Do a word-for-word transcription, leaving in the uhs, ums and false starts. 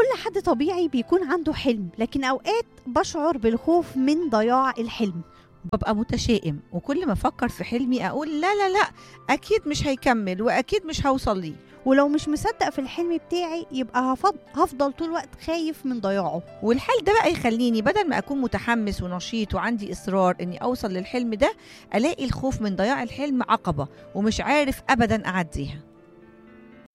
كل حد طبيعي بيكون عنده حلم، لكن أوقات بشعر بالخوف من ضياع الحلم. ببقى متشائم، وكل ما أفكر في حلمي أقول لا لا لا، أكيد مش هيكمل وأكيد مش هوصل ليه. ولو مش مصدق في الحلم بتاعي يبقى هفض- هفضل طول الوقت خايف من ضياعه. والحال ده بقى يخليني بدل ما أكون متحمس ونشيط وعندي إصرار إني أوصل للحلم ده، ألاقي الخوف من ضياع الحلم عقبة ومش عارف أبدا أعديها.